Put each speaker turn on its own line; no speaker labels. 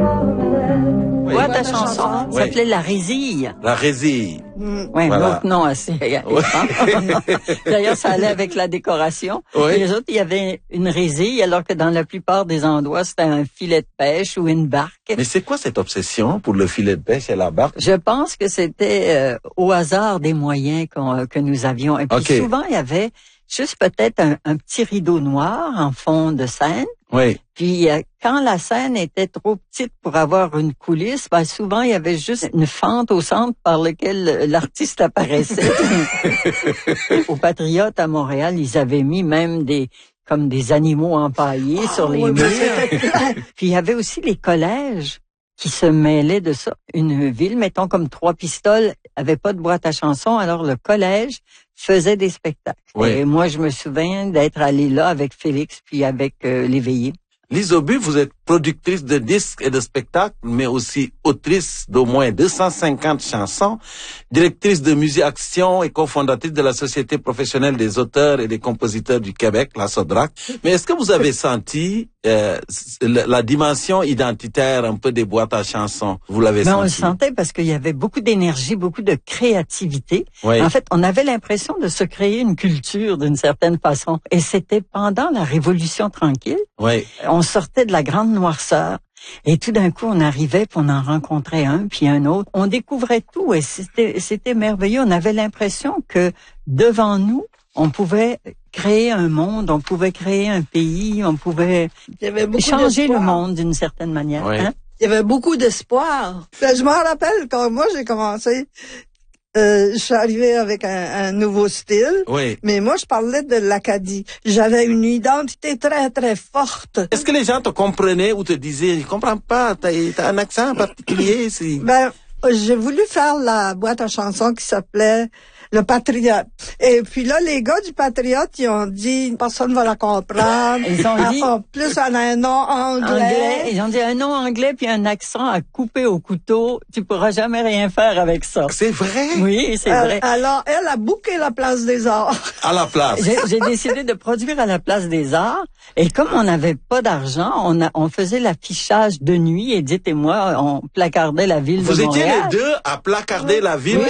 Ouais, ta chanson s'appelait La Résille.
La Résille.
Oui,
Voilà.
un autre nom assez étrange. D'ailleurs, ça allait avec la décoration.
Oui.
Et les autres, il y avait une résille, alors que dans la plupart des endroits, c'était un filet de pêche ou une barque.
Mais c'est quoi cette obsession pour le filet de pêche et la barque?
Je pense que c'était au hasard des moyens que nous avions. Et puis
Okay.
souvent, il y avait juste peut-être un petit rideau noir en fond de scène.
Oui.
Puis quand la scène était trop petite pour avoir une coulisse, ben souvent il y avait juste une fente au centre par laquelle l'artiste apparaissait. Au Patriote à Montréal, ils avaient mis même comme des animaux empaillés sur les murs. Puis il y avait aussi les collèges qui se mêlaient de ça. Une ville, mettons comme Trois-Pistoles, avait pas de boîte à chansons, alors le collège faisait des spectacles.
Oui.
Et moi, je me souviens d'être allé là avec Félix, puis avec l'éveillé.
Lise Aubu, vous êtes productrice de disques et de spectacles, mais aussi autrice d'au moins 250 chansons, directrice de Musique Action et cofondatrice de la Société professionnelle des auteurs et des compositeurs du Québec, la SODRAC. Mais est-ce que vous avez senti la dimension identitaire un peu des boîtes à chansons? Vous l'avez senti?
On le sentait parce qu'il y avait beaucoup d'énergie, beaucoup de créativité.
Oui.
En fait, on avait l'impression de se créer une culture d'une certaine façon. Et c'était pendant la Révolution tranquille.
Oui.
On sortait de la grande noirceur et tout d'un coup, on arrivait puis on en rencontrait un puis un autre. On découvrait tout et c'était merveilleux. On avait l'impression que devant nous, on pouvait créer un monde, on pouvait créer un pays, on pouvait changer le monde d'une certaine manière.
Oui.
Hein?
Il y avait beaucoup d'espoir. Je me rappelle quand moi j'ai commencé, je suis arrivée avec un nouveau style.
Oui.
Mais moi, je parlais de l'Acadie. J'avais une identité très, très forte.
Est-ce que les gens te comprenaient ou te disaient, je comprends pas, t'as un accent particulier,
Ben, j'ai voulu faire la boîte à chansons qui s'appelait Le Patriote. Et puis là, les gars du Patriote, ils ont dit, personne va la comprendre.
Ils ont dit,
en plus, elle a un nom anglais.
Ils ont dit un nom anglais puis un accent à couper au couteau. Tu pourras jamais rien faire avec ça.
C'est vrai?
Oui, c'est vrai.
Alors, elle a booké la Place des Arts.
À la place.
J'ai décidé de produire à la Place des Arts. Et comme on n'avait pas d'argent, on faisait l'affichage de nuit. Edith et moi, on placardait la ville de Montréal.
Vous étiez les deux à placarder la ville.